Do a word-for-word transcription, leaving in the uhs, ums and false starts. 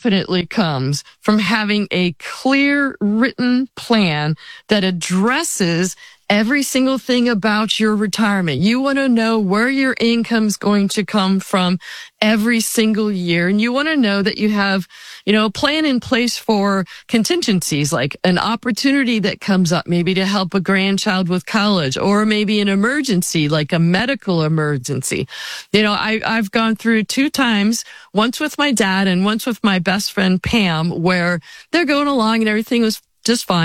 definitely comes from having a clear written plan that addresses every single thing about your retirement. You want to know where your income's going to come from every single year. And you want to know that you have, you know, a plan in place for contingencies, like an opportunity that comes up, maybe to help a grandchild with college, or maybe an emergency, like a medical emergency. You know, I, I've gone through two times, once with my dad and once with my best friend, Pam, where they're going along and everything was just fine.